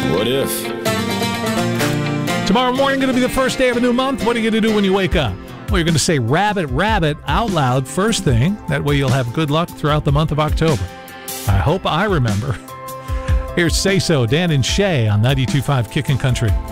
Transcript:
What if? Tomorrow morning going to be the first day of a new month. What are you going to do when you wake up? Well, you're going to say rabbit, rabbit out loud first thing. That way you'll have good luck throughout the month of October. I hope I remember. Here's Say So, Dan and Shay on 92.5 Kickin' Country.